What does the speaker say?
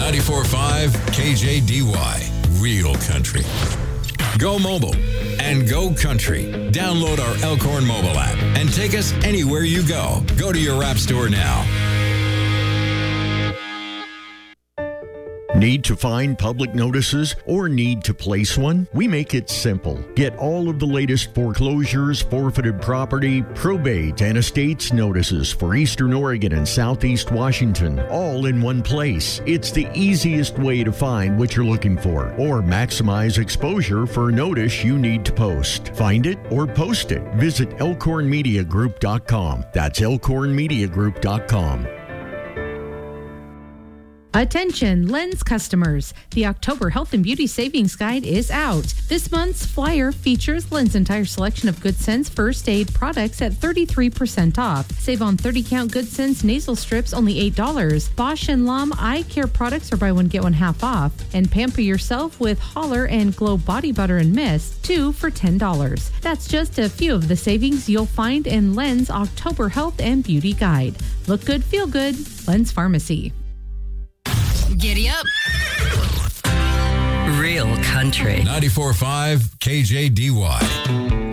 94.5 KJDY. Real country. Go mobile and go country. Download our Elkhorn mobile app and take us anywhere you go. Go to your app store now. Need to find public notices or need to place one? We make it simple. Get all of the latest foreclosures, forfeited property, probate, and estates notices for Eastern Oregon and Southeast Washington, all in one place. It's the easiest way to find what you're looking for or maximize exposure for a notice you need to post. Find it or post it. Visit elkhornmediagroup.com. That's elkhornmediagroup.com. Attention, Lens customers. The October Health and Beauty Savings Guide is out. This month's flyer features Lens' entire selection of Good Sense first aid products at 33% off. Save on 30-count Good Sense nasal strips, only $8. Bosch and Lom eye care products are buy one, get one half off. And pamper yourself with Holler and Glow Body Butter and Mist, 2 for $10. That's just a few of the savings you'll find in Lens' October Health and Beauty Guide. Look good, feel good. Lens Pharmacy. Giddy up. Real country. 94.5 KJDY.